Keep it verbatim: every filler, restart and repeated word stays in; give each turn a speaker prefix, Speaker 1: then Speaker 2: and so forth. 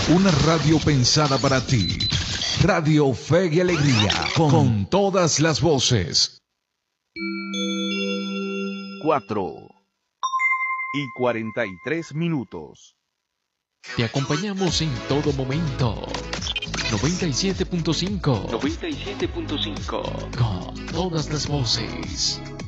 Speaker 1: Una radio pensada para ti. Radio Fe y Alegría, con, con todas las voces.
Speaker 2: Cuatro y cuarenta y tres minutos.
Speaker 3: Te acompañamos en todo momento. noventa y siete punto cinco. noventa y siete punto cinco. Con todas las voces.